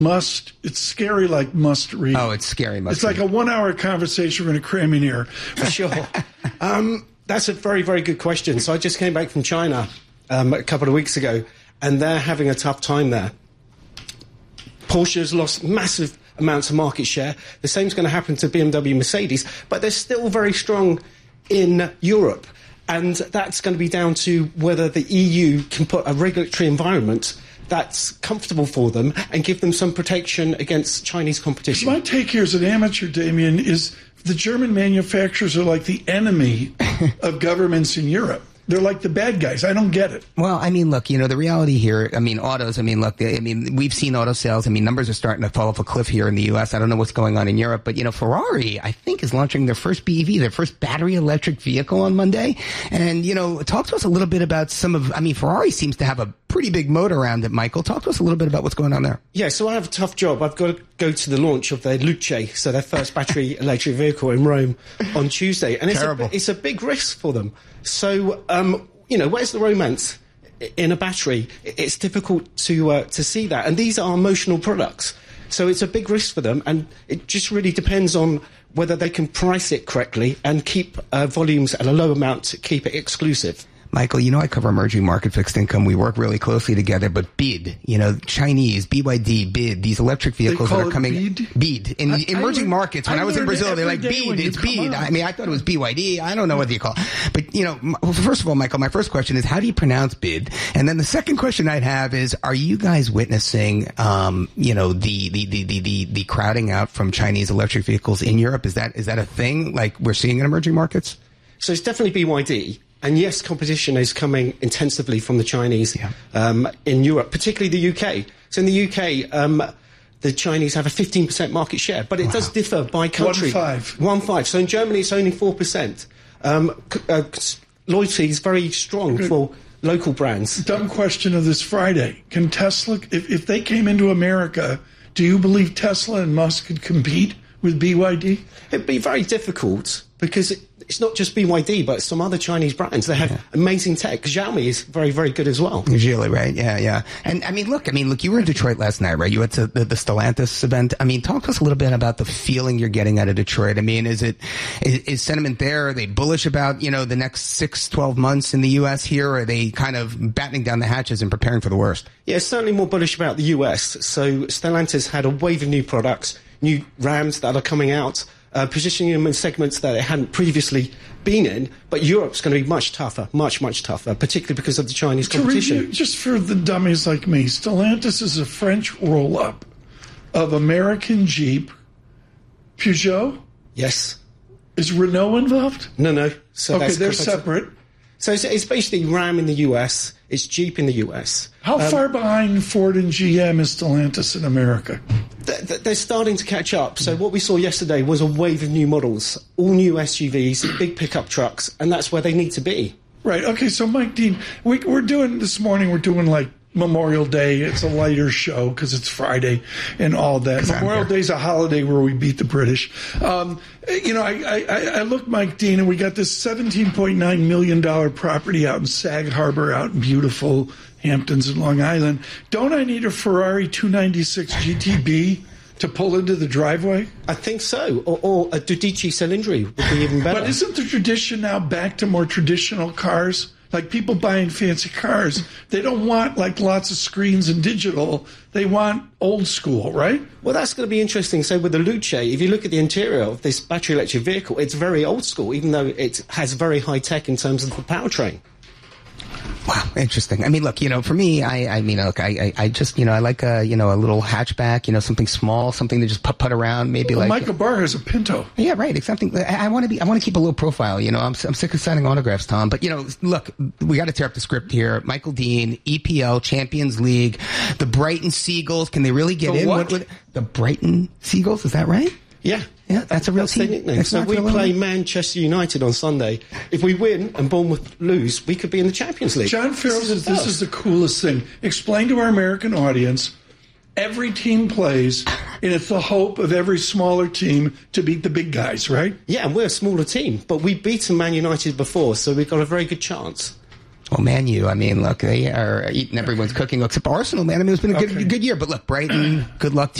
It's scary like must read. Oh, it's scary must It's like a 1 hour conversation we're going to cram in here. For sure. That's a very, very good question. So I just came back from China a couple of weeks ago, and they're having a tough time there. Porsche's lost massive amounts of market share. The same's going to happen to BMW, Mercedes, but they're still very strong in Europe. And that's going to be down to whether the EU can put a regulatory environment that's comfortable for them and give them some protection against Chinese competition. My take here as an amateur, Damien, is the German manufacturers are like the enemy of governments in Europe. They're like the bad guys. I don't get it. Well, I mean, look, the reality here, autos, we've seen auto sales. Numbers are starting to fall off a cliff here in the U.S. I don't know what's going on in Europe, but, Ferrari, I think, is launching their first BEV, their first battery electric vehicle on Monday. And, talk to us a little bit about Ferrari seems to have a pretty big moat around it, Michael. Talk to us a little bit about what's going on there. Yeah, so I have a tough job. I've got to go to the launch of their Luce, so their first battery electric vehicle in Rome on Tuesday. And it's a big risk for them. So, where's the romance in a battery? It's difficult to see that. And these are emotional products. So it's a big risk for them. And it just really depends on whether they can price it correctly and keep volumes at a low amount to keep it exclusive. Michael, I cover emerging market fixed income. We work really closely together, but BID, Chinese, BYD, BID, these electric vehicles that are coming. BID. In emerging markets, when I was in Brazil, they're like, BID, it's BID. I thought it was BYD. I don't know what you call it. But, first of all, Michael, my first question is, how do you pronounce BID? And then the second question I'd have is, are you guys witnessing, the crowding out from Chinese electric vehicles in Europe? Is that a thing like we're seeing in emerging markets? So it's definitely BYD. And yes, competition is coming intensively from the Chinese in Europe, particularly the UK. So in the UK, the Chinese have a 15% market share, but it does differ by country. 1.5. So in Germany, it's only 4%. Loyalty is very strong for local brands. Dumb question of this Friday. Can Tesla, if they came into America, do you believe Tesla and Musk could compete with BYD? It'd be very difficult because it's not just BYD, but some other Chinese brands. They have amazing tech. Xiaomi is very, very good as well. Geely, right? Yeah. And look, you were in Detroit last night, right? You went to the Stellantis event. Talk to us a little bit about the feeling you're getting out of Detroit. Is sentiment there? Are they bullish about, the next 6-12 months in the U.S. here? Or are they kind of battening down the hatches and preparing for the worst? Yeah, certainly more bullish about the U.S. So Stellantis had a wave of new products, new Rams that are coming out, positioning them in segments that it hadn't previously been in. But Europe's going to be much tougher, much, much tougher, particularly because of the Chinese competition. Review, just for the dummies like me, Stellantis is a French roll-up of American Jeep, Peugeot? Yes. Is Renault involved? No. So okay, they're separate. So it's basically Ram in the US, it's Jeep in the US. How far behind Ford and GM is Stellantis in America? They're starting to catch up. So what we saw yesterday was a wave of new models, all new SUVs, big pickup trucks, and that's where they need to be. Right. Okay, so Mike Dean, we're doing this morning, we're doing like Memorial Day. It's a lighter show because it's Friday and all that. Memorial Day's a holiday where we beat the British. I look, Mike Dean, and we got this $17.9 million property out in Sag Harbor, out in beautiful Hamptons in Long Island. Don't I need a Ferrari 296 GTB to pull into the driveway? I think so. Or a Giudice Cilindri would be even better. But isn't the tradition now back to more traditional cars? Like people buying fancy cars, they don't want like lots of screens and digital. They want old school, right? Well, that's going to be interesting. So with the Luce, if you look at the interior of this battery electric vehicle, it's very old school, even though it has very high tech in terms of the powertrain. Wow, interesting. Look, for me, I just, I like a little hatchback, something small, something to just put around, maybe like. Michael Barr has a Pinto. Yeah, right. It's something. I want to keep a low profile. I'm sick of signing autographs, Tom. But look, we got to tear up the script here. Michael Dean, EPL, Champions League, the Brighton Seagulls. Can they really get in? What? The Brighton Seagulls? Is that right? Yeah. Yeah, that's a real team. So we play Manchester United on Sunday. If we win and Bournemouth lose, we could be in the Champions League. John Farrell says this is the coolest thing. Explain to our American audience, every team plays, and it's the hope of every smaller team to beat the big guys, right? Yeah, and we're a smaller team, but we've beaten Man United before, so we've got a very good chance. Well, Man U, I mean, look, they are eating everyone's cooking except Arsenal, man. I mean, it's been a good year. But look, Brighton, good luck to